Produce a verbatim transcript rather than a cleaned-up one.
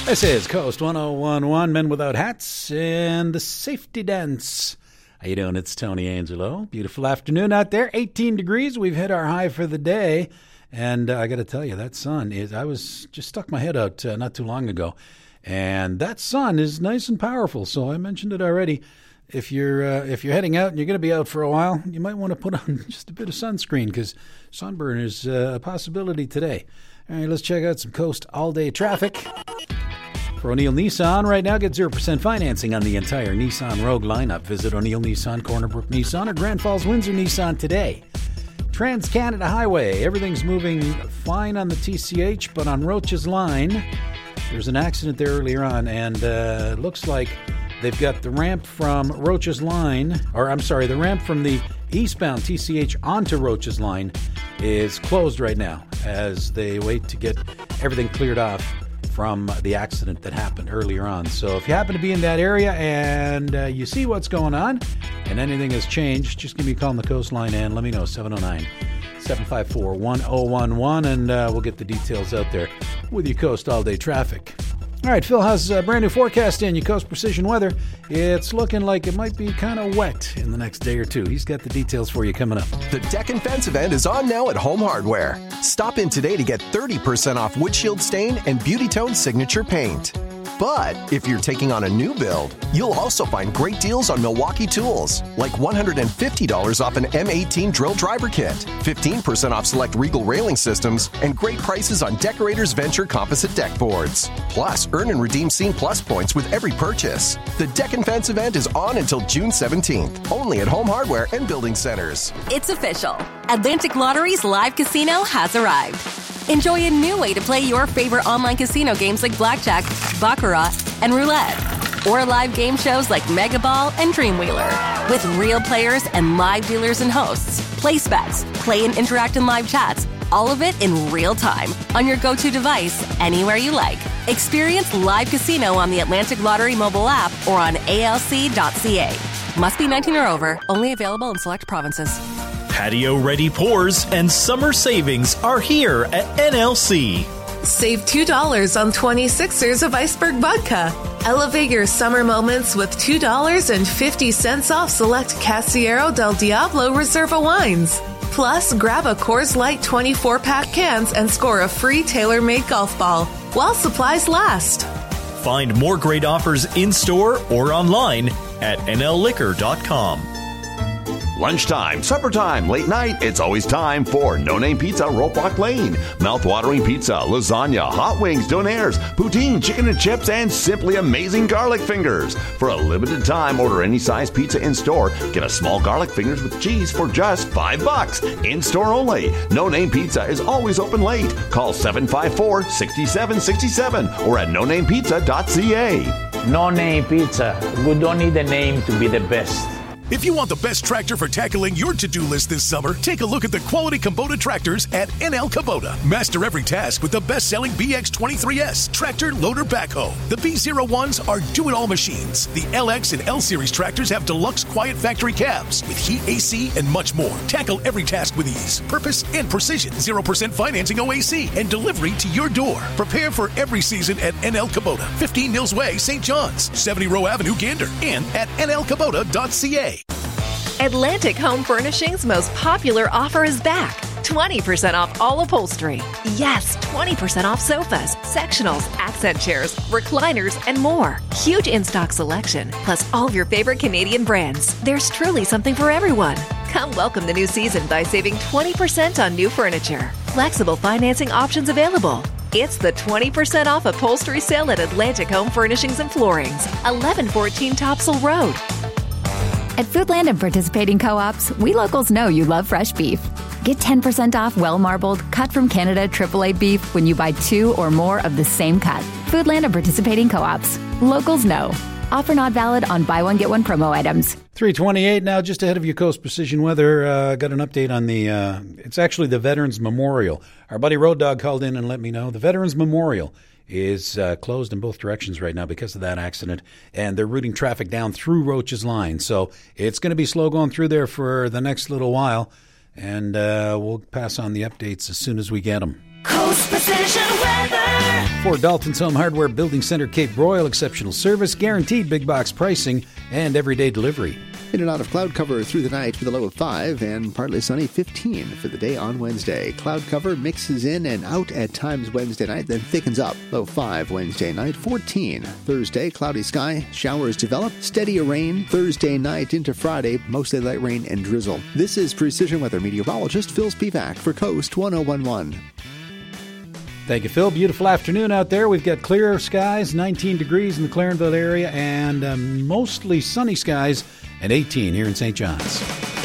This is Coast one oh one point one, Men Without Hats, and the Safety Dance. How you doing? It's Tony Angelo. Beautiful afternoon out there. eighteen degrees. We've hit our high for the day. And uh, I got to tell you, that sun is, I was just stuck my head out uh, not too long ago. And that sun is nice and powerful. So I mentioned it already. If you're uh, if you're heading out and you're going to be out for a while, you might want to put on just a bit of sunscreen because sunburn is uh, a possibility today. All right, let's check out some Coast all-day traffic. For O'Neill Nissan, right now, get zero percent financing on the entire Nissan Rogue lineup. Visit O'Neill Nissan, Corner Brook Nissan, or Grand Falls Windsor Nissan today. Trans-Canada Highway, everything's moving fine on the T C H, but on Roach's Line, there was an accident there earlier on, and uh, it looks like they've got the ramp from Roach's Line, or I'm sorry, the ramp from the eastbound T C H onto Roach's Line is closed right now as they wait to get everything cleared off from the accident that happened earlier on. So if you happen to be in that area and uh, you see what's going on and anything has changed, just give me a call on the coastline and let me know. seven oh nine, seven five four, one oh one one, and uh, we'll get the details out there with your Coast all-day traffic. All right, Phil has a brand new forecast in your Coast Precision Weather. It's looking like it might be kind of wet in the next day or two. He's got the details for you coming up. The Deck and Fence event is on now at Home Hardware. Stop in today to get thirty percent off Windshield Stain and Beauty Tone Signature Paint. But if you're taking on a new build, you'll also find great deals on Milwaukee tools, like one hundred fifty dollars off an M eighteen drill driver kit, fifteen percent off select Regal railing systems, and great prices on Decorators Venture composite deck boards. Plus, earn and redeem Scene Plus points with every purchase. The Deck and Fence event is on until June seventeenth, only at Home Hardware and Building Centers. It's official. Atlantic Lottery's live casino has arrived. Enjoy a new way to play your favorite online casino games like Blackjack, Baccarat, and Roulette. Or live game shows like Mega Ball and Dreamwheeler. With real players and live dealers and hosts. Place bets, play and interact in live chats. All of it in real time on your go-to device, anywhere you like. Experience live casino on the Atlantic Lottery mobile app or on A L C dot C A. Must be nineteen or over. Only available in select provinces. Patio-ready pours and summer savings are here at N L C. Save two dollars on twenty-sixers of Iceberg Vodka. Elevate your summer moments with two dollars and fifty cents off select Casillero del Diablo Reserva wines. Plus, grab a Coors Light twenty-four pack cans and score a free tailor-made golf ball while supplies last. Find more great offers in-store or online at N L liquor dot com. Lunchtime, supper time, late night, it's always time for No Name Pizza, Ropelock Lane. Mouth-watering pizza, lasagna, hot wings, donaires, poutine, chicken and chips, and simply amazing garlic fingers. For a limited time, order any size pizza in-store. Get a small garlic fingers with cheese for just five bucks. In-store only. No Name Pizza is always open late. Call seven five four, six seven six seven or at no name pizza dot c a. No Name Pizza. We don't need a name to be the best. If you want the best tractor for tackling your to-do list this summer, take a look at the quality Kubota tractors at N L Kubota. Master every task with the best-selling B X twenty-three S tractor loader backhoe. The B zero ones are do-it-all machines. The L X and L Series tractors have deluxe quiet factory cabs with heat, A C, and much more. Tackle every task with ease, purpose, and precision. zero percent financing O A C and delivery to your door. Prepare for every season at N L Kubota, fifteen Mills Way, Saint John's, seventy Row Avenue, Gander, and at N L Kubota dot C A. Atlantic Home Furnishings' most popular offer is back. twenty percent off all upholstery. Yes, twenty percent off sofas, sectionals, accent chairs, recliners, and more. Huge in-stock selection, plus all of your favorite Canadian brands. There's truly something for everyone. Come welcome the new season by saving twenty percent on new furniture. Flexible financing options available. It's the twenty percent off upholstery sale at Atlantic Home Furnishings and Floorings, eleven fourteen Topsail Road. At Foodland and participating co-ops, we locals know you love fresh beef. Get ten percent off well-marbled, cut from Canada triple A beef when you buy two or more of the same cut. Foodland and participating co-ops. Locals know. Offer not valid on buy one, get one promo items. three twenty-eight now, just ahead of your Coast Precision Weather. Uh, got an update on the, uh, it's actually the Veterans Memorial. Our buddy Road Dog called in and let me know. The Veterans Memorial is uh, closed in both directions right now because of that accident, and they're routing traffic down through Roach's Line. So it's going to be slow going through there for the next little while, and uh, we'll pass on the updates as soon as we get them. Coast Precision Weather. for Dalton's Home Hardware Building Center, Cape Royal. Exceptional service, guaranteed big box pricing, and everyday delivery. In and out of cloud cover through the night with a low of five and partly sunny fifteen for the day on Wednesday. Cloud cover mixes in and out at times Wednesday night, then thickens up. Low five Wednesday night, fourteen. Thursday, cloudy sky, showers develop, steadier rain. Thursday night into Friday, mostly light rain and drizzle. This is Precision Weather meteorologist Phil Spivak for Coast one oh one point one. Thank you, Phil. Beautiful afternoon out there. We've got clear skies, nineteen degrees in the Clarenville area, and um, mostly sunny skies, and eighteen here in Saint John's.